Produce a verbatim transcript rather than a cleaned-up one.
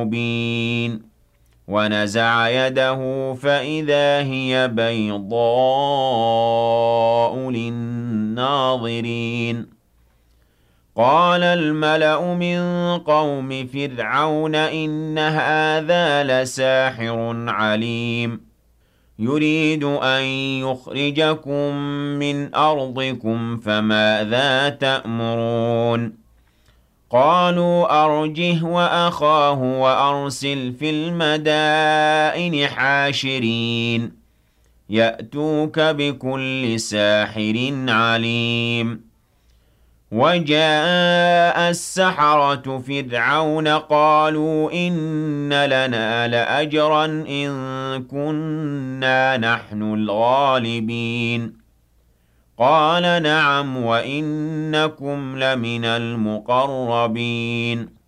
مبين ونزع يده فإذا هي بيضاء للناظرين قال الملأ من قوم فرعون إن هذا لساحر عليم يريد أن يخرجكم من أرضكم فماذا تأمرون قالوا أرجه وأخاه وأرسل في المدائن حاشرين يأتوك بكل ساحر عليم وجاء السحرة فرعون قالوا إن لنا لأجرا إن كنا نحن الغالبين قال نعم وإنكم لمن المقربين